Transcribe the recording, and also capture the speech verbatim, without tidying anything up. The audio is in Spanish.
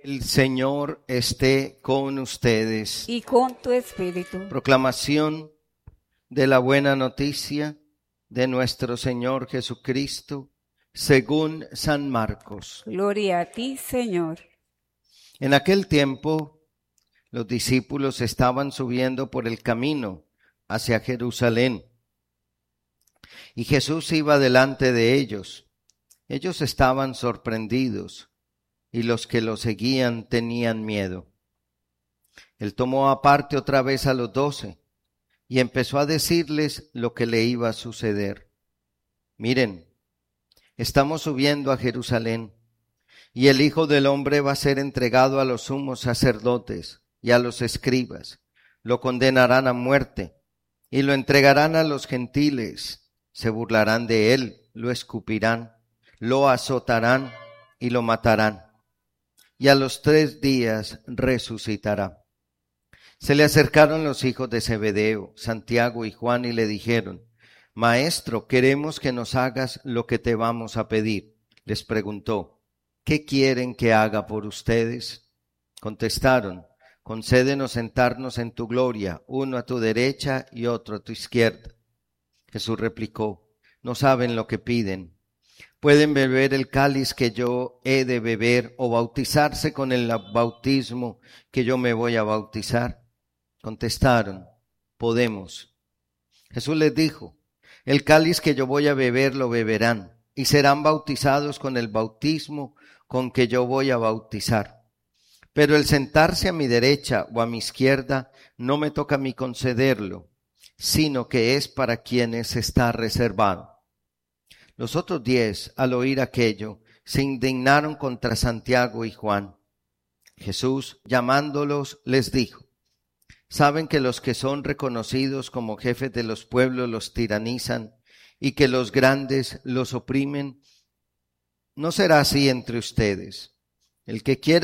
El Señor esté con ustedes. Y con tu espíritu. Proclamación de la buena noticia de nuestro Señor Jesucristo, según San Marcos. Gloria a ti, Señor. En aquel tiempo, los discípulos estaban subiendo por el camino hacia Jerusalén, y Jesús iba delante de ellos. Ellos estaban sorprendidos, y los que lo seguían tenían miedo. Él tomó aparte otra vez a los doce y empezó a decirles lo que le iba a suceder. Miren, estamos subiendo a Jerusalén, y el Hijo del Hombre va a ser entregado a los sumos sacerdotes y a los escribas. Lo condenarán a muerte y lo entregarán a los gentiles. Se burlarán de él, lo escupirán, lo azotarán y lo matarán. Y a los tres días resucitará. Se le acercaron los hijos de Zebedeo, Santiago y Juan, y le dijeron: Maestro, queremos que nos hagas lo que te vamos a pedir. Les preguntó: ¿qué quieren que haga por ustedes? Contestaron: concédenos sentarnos en tu gloria, uno a tu derecha y otro a tu izquierda. Jesús replicó: no saben lo que piden. ¿Pueden beber el cáliz que yo he de beber o bautizarse con el bautismo que yo me voy a bautizar? Contestaron: podemos. Jesús les dijo: el cáliz que yo voy a beber lo beberán y serán bautizados con el bautismo con que yo voy a bautizar. Pero el sentarse a mi derecha o a mi izquierda no me toca a mí concederlo, sino que es para quienes está reservado. Los otros diez, al oír aquello, se indignaron contra Santiago y Juan. Jesús, llamándolos, les dijo: ¿saben que los que son reconocidos como jefes de los pueblos los tiranizan y que los grandes los oprimen? No será así entre ustedes. El que quiera